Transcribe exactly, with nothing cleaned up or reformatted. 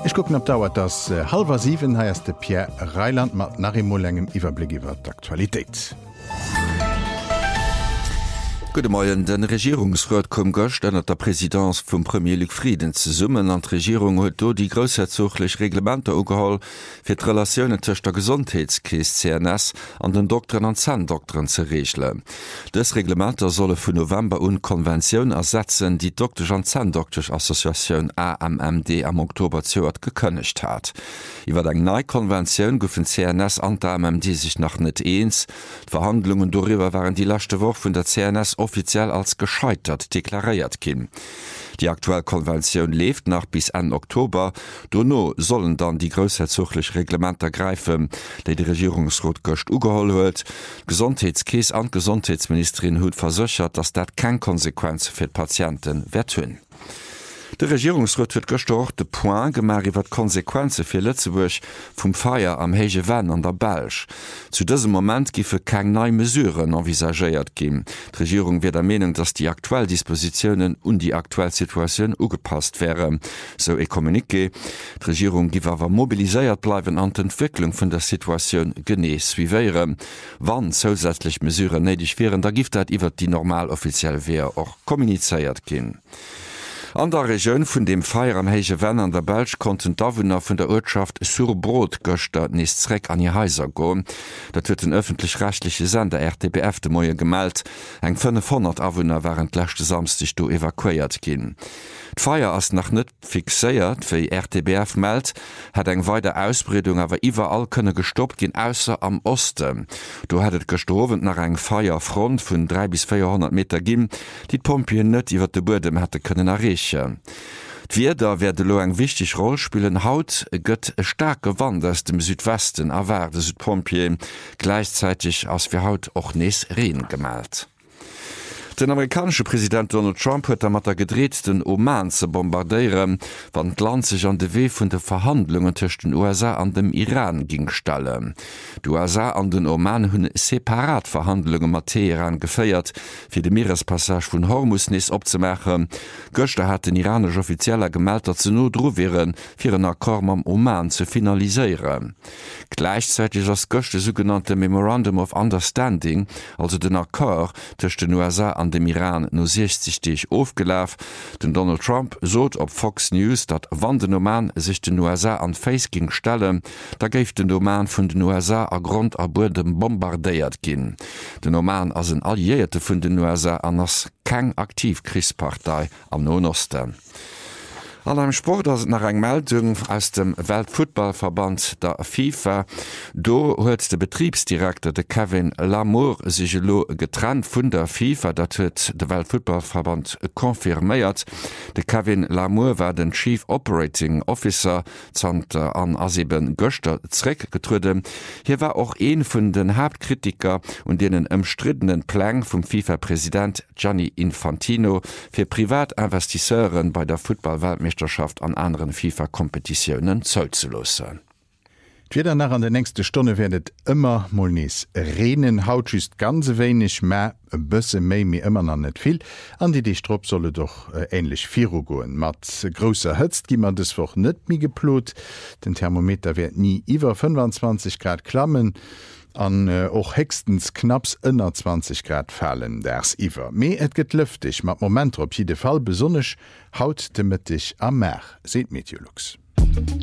Ich gucken ob dauert das äh, halber sieben heißt der Pierre Reiland mat nach engem Überblick über d'Aktualität. Gute Morgen, den Regierungsrat kom gocht ënner der Präsidentz vum Premier Luc Frieden ze summen an d' Regierung huet do die großherzoglich Reglementer ugehall fir d' Relationioune tëcht der Gesundheitskees C N S an den Doktoren an Zahndoktoren ze regle. Des Reglementer solle vun November un Konventionun ersetzen, die Doktor an Zahndoktorch Assoziatioun A M M D am Oktober zoert gekënnecht hat. Iwer eng Neikonventionun goufen C N S an der A M M D sich nach net eens. Verhandlungen darüber waren die lachte Woch vun der C N S offiziell als gescheitert deklariert gin. Die aktuelle Konvention lebt nach bis Ende Oktober. Donno sollen dann die großherzoglich Reglementer greifen, die die Regierungsrat gocht ugeholt huet. Gesundheitskäes an Gesundheitsministerin hut versichert, dass dat kein Konsequenz für Patienten wird hunn. Der Regierungsrat huet gestocht de Point gemar iwwer Konsequenze fir Lützeburg vum Feier am Hege Wenn an der Belsch. Zu diesem Moment gife keng neue Mesuren envisagéiert gin. Die Regierung wird der Meinung, dass die aktuellen Dispositionen und die aktuelle Situation ugepasst wären. So e Kommuniqué. Die Regierung gife awer mobiliséiert bleiben an die Entwicklung von der Situation genees wie wäre. Wann zusätzlich Mesuren nötig wären, da gift dat iwwer die normal offiziell Wehr auch kommuniziert gin. An der Region vun dem Feier am Hege Wenn an der Belsch konnten Dawunner vun der Ortschaft Surbrot Göster nisreck an ihr Häuser go. Dat huet den öffentlich-rechtliche Sender R T B F de Moie gemeldt. Eng fünfhundert Awunner waren lächte samstig do evakuiert gin. D'Feier ass nach net fixéiert, wéi R T B F meldt, hat eng weide Ausbreung awer iwwerall kënne gestoppt gin ausser am Osten. Do hat et gestrowen nach eng Feierfront vun drei bis vierhundert Meter ginn, die Pompien net iwwer de Burdem hätte kënnen errechen. D'Wieder werde lo eng wichtig Rolle spielen. Haut gëtt e stark Gewand aus dem Südwesten awer de Südpompien, gleichzeitig ass fir Haut och nees Reen gemalt. Den amerikanische Präsident Donald Trump huet mat der gedreht den Oman ze bombardeieren, wann d Land sich an de Wee vun de Verhandlungen tëcht den U S A an dem Iran ging stelle. Die U S A an den Oman hunn separat Verhandlungen mat Teheran geféiert, fir de Meerespassage vun Hormusnis opzemechen. Göchte hat den iranisch Offizieller gemeldt, dat ze no dro wären, fir een Akkor am Oman zu finaliseieren. Gleichzeitig as Göchte sogenannte Memorandum of Understanding, also den Akkor tëcht den U S A an dem Iran no sechzig Dich aufgelaf. Den Donald Trump sot op Fox News, dat wann den Oman sich den U S A an Face ging stellen, da geif den Oman vun den U S A a Grund a Burdem bombardéiert gin. Den Oman as een Alliierte vun den U S A an ass keng aktiv Kriegspartei am Nahen Osten. An einem Sport as nach eng Meldung aus dem Weltfootballverband der FIFA. Do huet de Betriebsdirektor de Kevin Lamour sich lo getrennt vun der FIFA, dat huet de Weltfootballverband konfirméiert. De Kevin Lamour war den Chief Operating Officer Zter an Asiben Göster zreck getruden. Hier war auch een vun den Hauptkritiker und denen umstrittenen Plan vom FIFA-Präsident Gianni Infantino fir Privatinvestisseuren bei der Football-Weltmeisterschaft an anderen FIFA-Kompetitionen zoll zu lassen. Wieder nach an der nächste Stunde werdet immer Molnis Renen haut just ganz wenig mehr bësse méi mir immer noch net viel an die die Strop solle doch äh, ähnlich vier goen mat großer Hëtzt gi man deswoch net mi geplot. Den Thermometer werd nie iwwer fünfundzwanzig Grad klammen an och äh, hextens knapps ënner zwanzig Grad fallen ders iwwer. Me et get lüftig mat moment op jede Fall besonnech haut de mit dich am Mer seht Meteorlux.